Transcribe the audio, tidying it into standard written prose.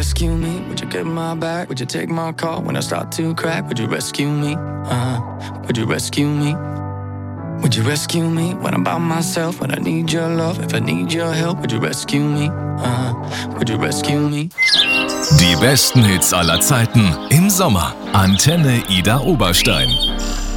rescue me? Would you get my back? Would you take my call when I start to crack? Would you rescue me? Would you rescue me? Would you rescue me when I'm by myself? When I need your love, if I need your help, would you rescue me? Would you rescue me? Die besten Hits aller Zeiten im Sommer. Antenne Ida Oberstein.